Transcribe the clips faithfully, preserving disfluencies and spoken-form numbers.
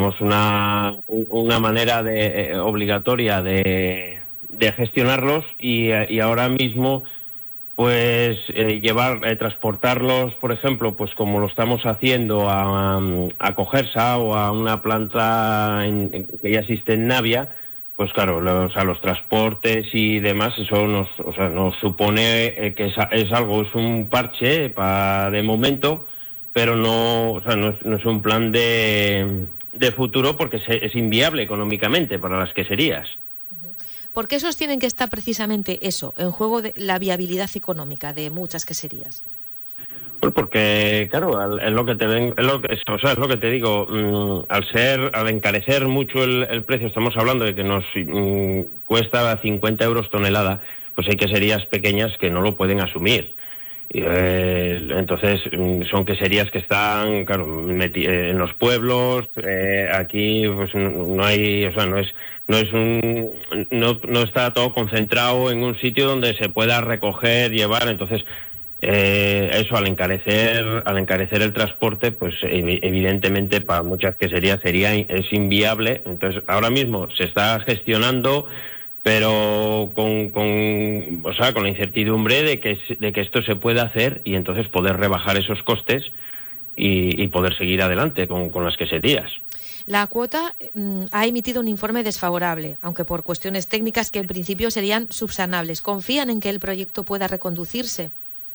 tenemos una, una manera de, eh, obligatoria de, de gestionarlos y, y ahora mismo pues eh, llevar, eh, transportarlos, por ejemplo, pues como lo estamos haciendo a, a Cogersa o a una planta en, en, que ya existe en Navia, pues claro, los, a los transportes y demás, eso nos, o sea, nos supone eh, que es, es algo, es un parche para de momento, pero no, o sea, no es, no es un plan de, de futuro porque es, es inviable económicamente para las queserías. ¿Por qué sostienen que está precisamente eso, en juego de la viabilidad económica de muchas queserías? Pues porque, claro, es lo que te ven, es lo que, o sea, es lo que te digo, mmm, al ser, al encarecer mucho el, el precio, estamos hablando de que nos mmm, cuesta cincuenta euros tonelada, pues hay queserías pequeñas que no lo pueden asumir. Eh, entonces son queserías que están, claro, meti- eh, en los pueblos, eh, aquí pues no, no hay, o sea, no es, no es un, no, no está todo concentrado en un sitio donde se pueda recoger, llevar, entonces eh, eso al encarecer, al encarecer el transporte, pues ev- evidentemente para muchas queserías sería es inviable. Entonces ahora mismo se está gestionando, pero con, con, o sea, con la incertidumbre de que, de que esto se pueda hacer y entonces poder rebajar esos costes y, y poder seguir adelante con, con las queserías. La cuota mmm, ha emitido un informe desfavorable, aunque por cuestiones técnicas que en principio serían subsanables. ¿Confían en que el proyecto pueda reconducirse?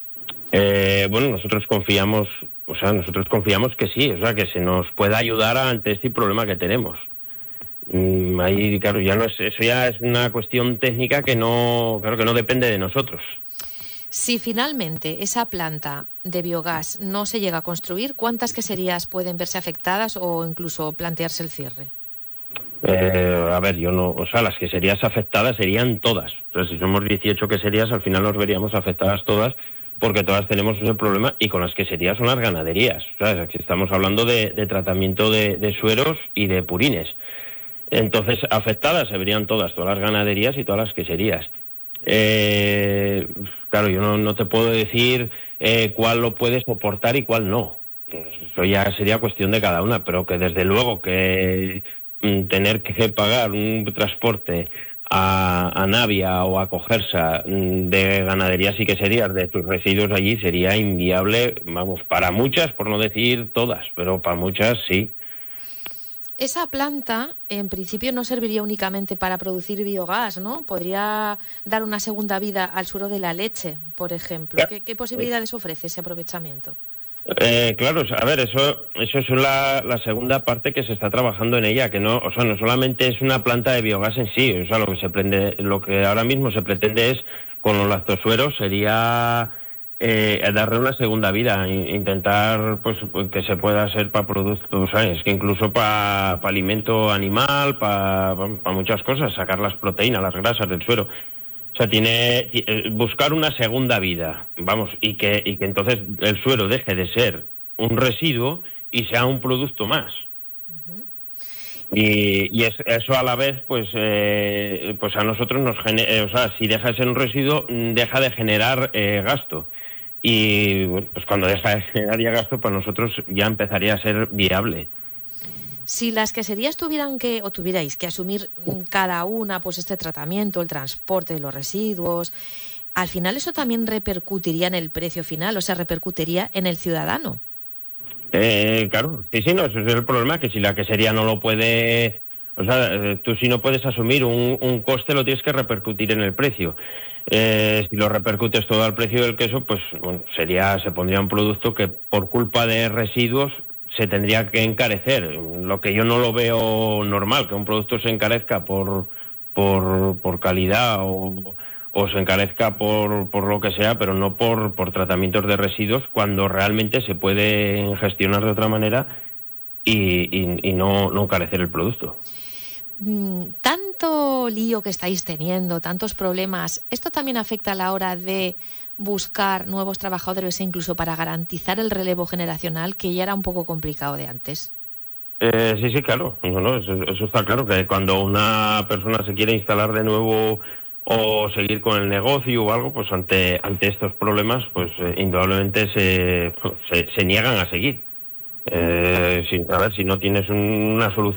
Eh, bueno, nosotros confiamos, o sea, nosotros confiamos que sí, o sea, que se nos pueda ayudar ante este problema que tenemos. Mm, ahí, claro, ya no es, eso ya es una cuestión técnica que no, claro, que no depende de nosotros. Si finalmente esa planta de biogás no se llega a construir, ¿cuántas queserías pueden verse afectadas o incluso plantearse el cierre? Eh, a ver, yo no, o sea, las queserías afectadas serían todas. O sea, si somos dieciocho queserías, al final nos veríamos afectadas todas, porque todas tenemos ese problema, y con las queserías son las ganaderías. O sea, aquí estamos hablando de, de tratamiento de, de sueros y de purines. Entonces, afectadas se verían todas, todas las ganaderías y todas las queserías. Eh, claro, yo no, no te puedo decir eh, cuál lo puede soportar y cuál no. Eso ya sería cuestión de cada una, pero que desde luego que mm, tener que pagar un transporte a, a Navia o a Cogersa mm, de ganaderías y queserías de sus residuos allí sería inviable, vamos, para muchas, por no decir todas, pero para muchas sí. Esa planta, en principio, no serviría únicamente para producir biogás, ¿no? Podría dar una segunda vida al suero de la leche, por ejemplo. ¿Qué, qué posibilidades ofrece ese aprovechamiento? Eh, claro, a ver, eso, eso es la, la segunda parte que se está trabajando en ella, que no, o sea, no solamente es una planta de biogás en sí, o sea, lo que se prende, lo que ahora mismo se pretende es con los lactosueros sería eh, darle una segunda vida, intentar pues que se pueda hacer para productos, ¿sabes? Que incluso para pa alimento animal, para pa muchas cosas, sacar las proteínas, las grasas del suero. O sea, tiene buscar una segunda vida, vamos, y que, y que entonces el suero deje de ser un residuo y sea un producto más. Uh-huh. Y, y es, eso a la vez, pues, eh, pues a nosotros nos genera, eh, o sea, si deja de ser un residuo, deja de generar eh, gasto. Y bueno, pues cuando deja de generar ya gasto, para nosotros ya empezaría a ser viable. Si las queserías tuvieran que, o tuvierais que asumir cada una pues este tratamiento, el transporte de los residuos, al final eso también repercutiría en el precio final, o sea, repercutiría en el ciudadano. Eh, claro, sí, sí, no, ese es el problema, que si la quesería no lo puede, o sea, eh, tú si no puedes asumir un, un coste lo tienes que repercutir en el precio. Eh, si lo repercutes todo al precio del queso, pues bueno, sería, se pondría un producto que por culpa de residuos se tendría que encarecer, lo que yo no lo veo normal, que un producto se encarezca por, por, por calidad o... o se encarezca por, por lo que sea, pero no por, por tratamientos de residuos, cuando realmente se puede gestionar de otra manera y, y, y no, no encarecer el producto. Mm, tanto lío que estáis teniendo, tantos problemas, ¿esto también afecta a la hora de buscar nuevos trabajadores e incluso para garantizar el relevo generacional, que ya era un poco complicado de antes? Eh, sí, sí, claro, no, no, eso, eso está claro, que cuando una persona se quiere instalar de nuevo o seguir con el negocio o algo, pues ante ante estos problemas, pues eh, indudablemente se, se, se niegan a seguir. Eh, si, a ver, si no tienes una solución